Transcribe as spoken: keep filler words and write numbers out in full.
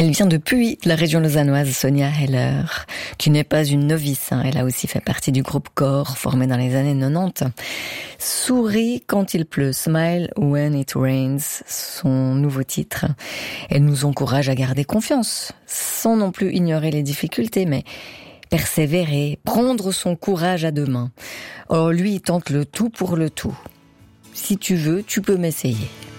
Elle vient de Puy, de la région lausannoise, Sonia Heller, qui n'est pas une novice. Hein. Elle a aussi fait partie du groupe Core, formé dans les années quatre-vingt-dix. Souris quand il pleut, Smile When It Rains, son nouveau titre. Elle nous encourage à garder confiance, sans non plus ignorer les difficultés, mais persévérer, prendre son courage à deux mains. Alors lui, il tente le tout pour le tout. Si tu veux, tu peux m'essayer.